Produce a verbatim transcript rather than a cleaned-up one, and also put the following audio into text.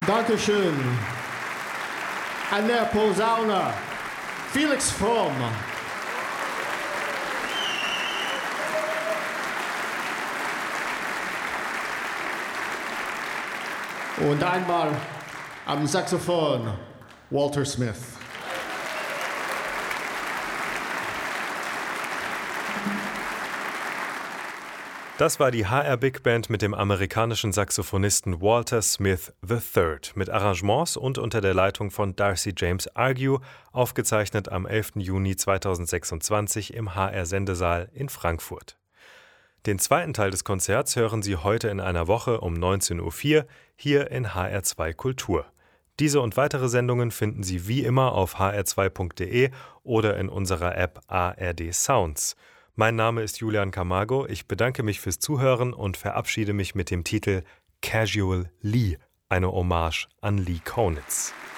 Dankeschön. An der Posaune Felix Fromm. Und einmal am Saxophon Walter Smith. Das war die H R Big Band mit dem amerikanischen Saxophonisten Walter Smith the Third mit Arrangements und unter der Leitung von Darcy James Argue, aufgezeichnet am elften Juni zweitausendsechsundzwanzig im H R-Sendesaal in Frankfurt. Den zweiten Teil des Konzerts hören Sie heute in einer Woche um neunzehn Uhr vier hier in H R zwei Kultur. Diese und weitere Sendungen finden Sie wie immer auf h r zwei punkt d e oder in unserer App A R D Sounds. Mein Name ist Julian Camargo, ich bedanke mich fürs Zuhören und verabschiede mich mit dem Titel Casual Lee, eine Hommage an Lee Konitz.